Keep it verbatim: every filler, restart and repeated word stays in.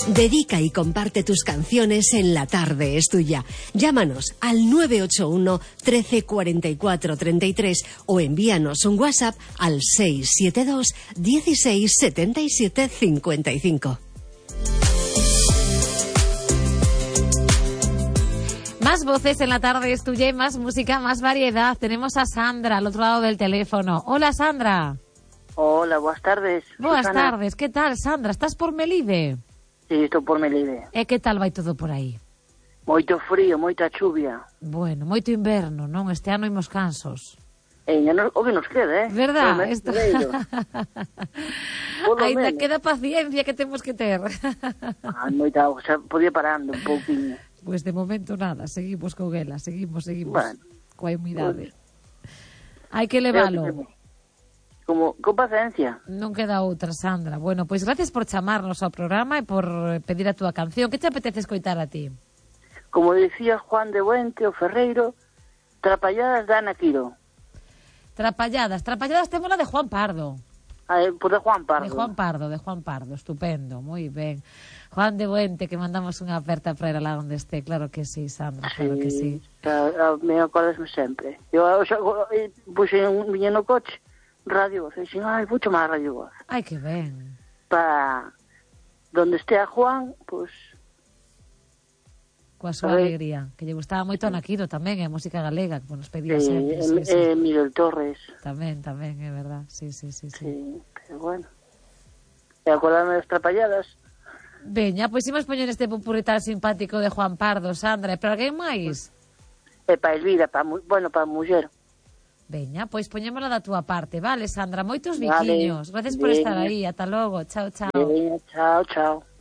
Dedica y comparte tus canciones en La Tarde es Tuya. Llámanos al nueve ocho uno, trece, cuarenta y cuatro, treinta y tres o envíanos un WhatsApp al seis siete dos, dieciséis, setenta y siete, cincuenta y cinco. Más voces en La Tarde es Tuya y más música, más variedad. Tenemos a Sandra al otro lado del teléfono. Hola, Sandra. Hola, buenas tardes. Buenas Susana. tardes, que tal, Sandra? Estás por Melide? Sí, estou por Melide. E que tal vai todo por aí? Moito frío, moita chuvia. Bueno, moito inverno, non? Este ano imos cansos. E no, o que nos queda, eh? Verdad? Esto... Ainda queda paciencia que temos que ter. Ah, moita auga, xa podía parando un pouquinho. Pois pues de momento nada, seguimos con ela, seguimos, seguimos. Bueno, coa humidade. Pues... Hai que levalo. Como, con paciencia. Non queda outra, Sandra. Bueno, pois gracias por chamarnos ao programa e por pedir a túa canción. Que te apetece escoitar a ti? Como decía Juan de Buente, o Ferreiro, Trapalladas da Ana Quiro. Trapalladas, trapalladas temos la de Juan Pardo. Ah, pues de Juan Pardo. De Juan Pardo, de Juan Pardo, estupendo, moi ben. Juan de Buente, que mandamos unha aperta para ir lá onde este, claro que sí, Sandra, sí, claro que sí. A, a, me acordasme sempre. Eu, eu, eu puxe un viño no coche, radio voz, e dixen, ai, vou chamar a radio voz. Ai, que ben. Para donde estea Juan, pois... Coa súa alegría, que lle gustaba moito a Naquiro tamén, a música galega, que nos pedía sí, sempre. Sí, sí. Eh, Miguel Torres. Tamén, tamén, é verdad, sí, sí, sí. Sí, sí pero bueno. E acordarme das trapalladas. Veña, pois imos poñer este popurrí tan simpático de Juan Pardo, Sandra, pero alguén máis? E para Elvira, pa, bueno, para a muller. Veña, pois poñémola da túa parte, vale, Sandra? Moitos biquiños. Vale. Gracias por Veña. Estar aí, ata logo, chao, chao. Veña, chao, chao.